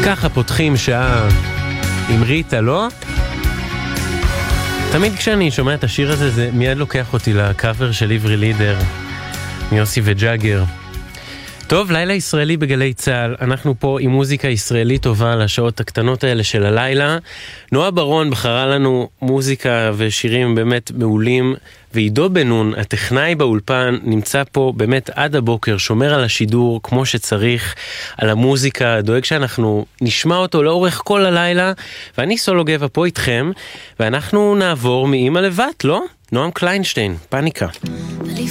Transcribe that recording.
ככה פותחים שעה עם ריטה, לא? תמיד כשאני שומע את השיר הזה, זה מיד לוקח אותי לקאבר של עברי לידר, מיוסי וג'אגר. טוב, לילה ישראלי בגלי צהל. אנחנו פה עם מוזיקה ישראלית טובה לשעות הקטנות האלה של הלילה. נועה ברון בחרה לנו מוזיקה ושירים באמת מעולים, ועידו בנון, הטכנאי באולפן, נמצא פה באמת עד הבוקר, שומר על השידור כמו שצריך, על המוזיקה, דואג שאנחנו נשמע אותו לאורך כל הלילה, ואני סולו גבע פה איתכם, ואנחנו נעבור מאמא לבת, לא? נועם קליינשטיין, פניקה.